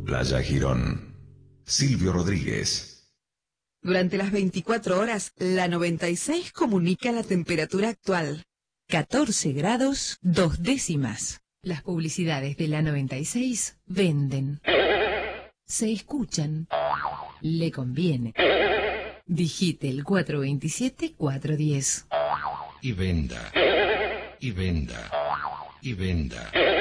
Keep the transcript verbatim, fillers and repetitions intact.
Playa Girón. Silvio Rodríguez. Durante las veinticuatro horas, la noventa y seis comunica la temperatura actual. catorce grados, dos décimas. Las publicidades de la noventa y seis venden. Se escuchan. Le conviene. Digite el cuatro veintisiete cuatro diez. Y venda. Y venda. Y venda.